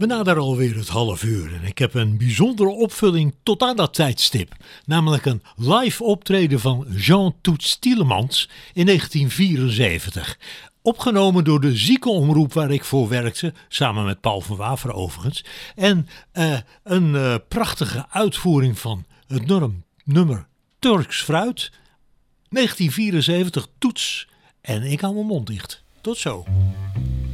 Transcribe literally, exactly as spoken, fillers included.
We naderen alweer het half uur en ik heb een bijzondere opvulling tot aan dat tijdstip. Namelijk een live optreden van Jean Toets Tielemans in negentien vierenzeventig. Opgenomen door de ziekenomroep waar ik voor werkte, samen met Paul van Waveren overigens. En uh, een uh, prachtige uitvoering van het nummer, nummer Turks Fruit. negentien vierenzeventig, Toets. En ik hou mijn mond dicht. Tot zo.